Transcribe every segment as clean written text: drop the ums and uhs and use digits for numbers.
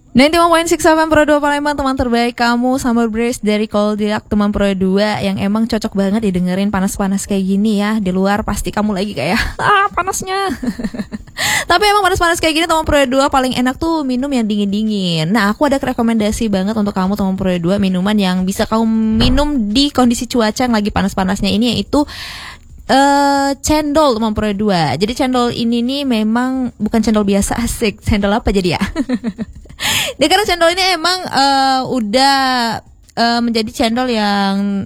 95.6 FM Pro 2 Palembang, teman terbaik kamu. Summer Breeze dari Koldiak, teman Pro 2 yang emang cocok banget didengerin panas-panas kayak gini ya. Di luar pasti kamu lagi kayak panasnya. Tapi emang panas-panas kayak gini teman Pro 2 paling enak tuh minum yang dingin-dingin. Nah, aku ada rekomendasi banget untuk kamu teman Pro 2, minuman yang bisa kamu minum di kondisi cuaca yang lagi panas-panasnya ini, yaitu cendol teman Pro 2. Jadi cendol ini nih memang bukan cendol biasa, asik. Cendol apa jadi ya? Dia karena cendol ini emang udah menjadi cendol yang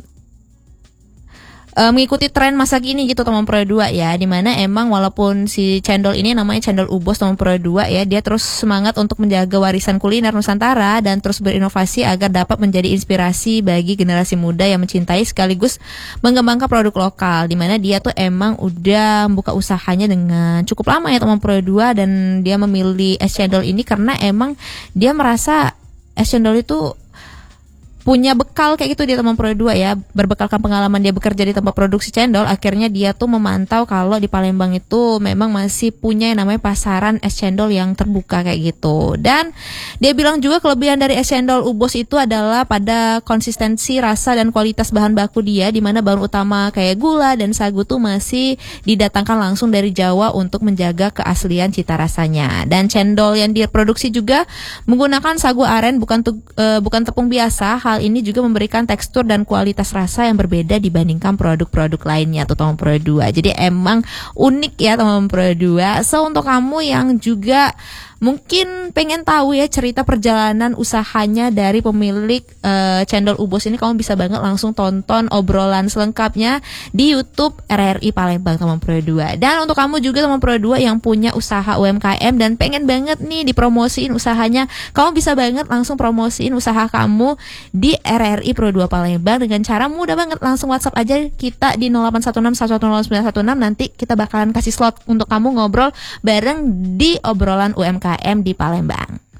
mengikuti tren masa kini gitu teman Pro 2 ya. Dimana emang walaupun si cendol ini namanya cendol ubos teman Pro 2 ya, dia terus semangat untuk menjaga warisan kuliner Nusantara dan terus berinovasi agar dapat menjadi inspirasi bagi generasi muda yang mencintai sekaligus mengembangkan produk lokal. Dimana dia tuh emang udah membuka usahanya dengan cukup lama ya teman Pro 2, dan dia memilih es cendol ini karena emang dia merasa es cendol itu punya bekal kayak gitu dia teman Pro 2 ya. Berbekalkan pengalaman dia bekerja di tempat produksi cendol, akhirnya dia tuh memantau kalau di Palembang itu memang masih punya yang namanya pasaran es cendol yang terbuka kayak gitu. Dan dia bilang juga kelebihan dari es cendol ubos itu adalah pada konsistensi rasa dan kualitas bahan baku dia, di mana bahan utama kayak gula dan sagu tuh masih didatangkan langsung dari Jawa untuk menjaga keaslian cita rasanya. Dan cendol yang diproduksi juga menggunakan sagu aren, bukan tepung biasa. Hal ini juga memberikan tekstur dan kualitas rasa yang berbeda dibandingkan produk-produk lainnya tuh teman Pro 2. Jadi emang unik ya teman Pro 2. So untuk kamu yang juga mungkin pengen tahu ya cerita perjalanan usahanya dari pemilik cendol ubos ini, kamu bisa banget langsung tonton obrolan selengkapnya di YouTube RRI Palembang teman Pro 2. Dan untuk kamu juga teman Pro 2 yang punya usaha UMKM dan pengen banget nih dipromosiin usahanya, kamu bisa banget langsung promosiin usaha kamu di RRI Pro 2 Palembang dengan cara mudah banget. Langsung WhatsApp aja kita di 0816 110 916. Nanti kita bakalan kasih slot untuk kamu ngobrol bareng di obrolan UMKM di Palembang.